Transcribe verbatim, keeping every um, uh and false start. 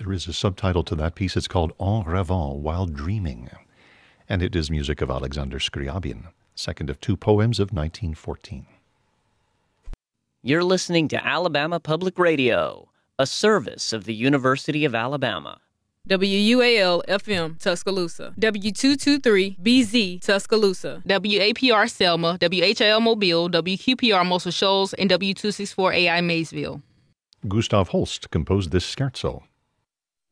There is a subtitle to that piece. It's called En rêvant, While Dreaming. And it is music of Alexander Scriabin, second of two poems of nineteen fourteen. You're listening to Alabama Public Radio, a service of the University of Alabama. W U A L F M Tuscaloosa, W two twenty-three B Z Tuscaloosa, W A P R Selma, W H I L Mobile, W Q P R Muscle Shoals, and W two sixty-four A I Maysville. Gustav Holst composed this scherzo.